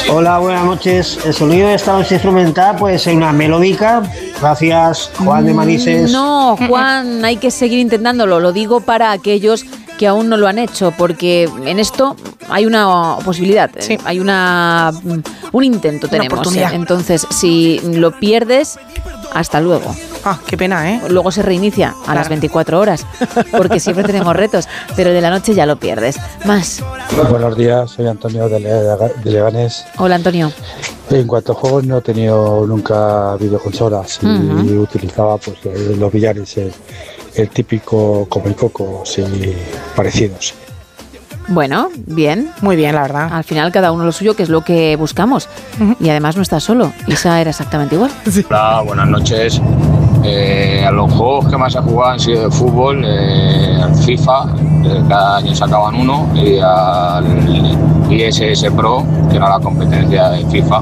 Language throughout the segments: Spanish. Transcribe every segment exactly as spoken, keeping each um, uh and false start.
Hola, buenas noches. El sonido de esta noche instrumental puede ser una melódica. Gracias, Juan de Manises. No, Juan, hay que seguir intentándolo. Lo digo para aquellos que aún no lo han hecho, porque en esto hay una posibilidad, sí. hay una un intento una tenemos. ¿eh? Entonces, si lo pierdes, hasta luego. Ah, qué pena, ¿eh? Luego se reinicia a claro. las veinticuatro horas, porque siempre tenemos retos, pero de la noche ya lo pierdes. Más. Buenos días, soy Antonio de, Le- de Leganés. Hola, Antonio. En cuanto a juegos, no he tenido nunca videoconsolas y uh-huh. utilizaba pues los billares, el, el típico como el coco, sí, parecidos. Bueno, bien. Muy bien, la verdad. Al final cada uno lo suyo, que es lo que buscamos. Uh-huh. Y además no estás solo. Isa era exactamente igual. Sí. Hola, buenas noches. Eh, a los juegos que más he jugado han sido de fútbol, eh, al FIFA, eh, cada año sacaban uno, y al I S S Pro, que era la competencia de FIFA.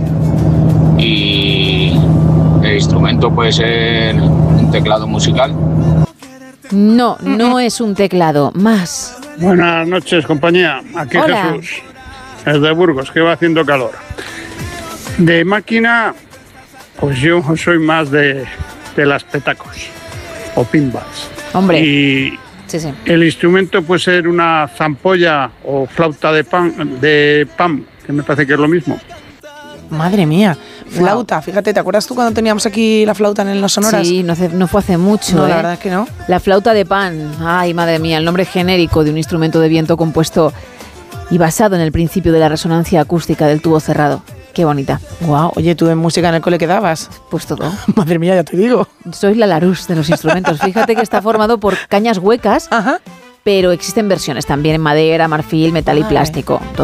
Y el instrumento puede ser un teclado musical. No, no es un teclado, más. Buenas noches, compañía. Aquí Hola. Jesús, es de Burgos, que va haciendo calor. De máquina, pues yo soy más de, de las petacos o pinballs. Hombre. Y sí, sí. el instrumento puede ser una zampolla o flauta de pan, de pan, que me parece que es lo mismo. Madre mía, flauta, wow. Fíjate, ¿te acuerdas tú cuando teníamos aquí la flauta en los sonoras? Sí, no, hace, no fue hace mucho. No, ¿eh? la verdad es que no. La flauta de pan, ay, madre mía, el nombre genérico de un instrumento de viento compuesto y basado en el principio de la resonancia acústica del tubo cerrado. Qué bonita. Guau, wow. Oye, ¿tú en música en el cole qué dabas? Pues todo. Madre mía, ya te digo. Soy la Larousse de los instrumentos. Fíjate que está formado por cañas huecas, ajá, pero existen versiones también en madera, marfil, metal y plástico.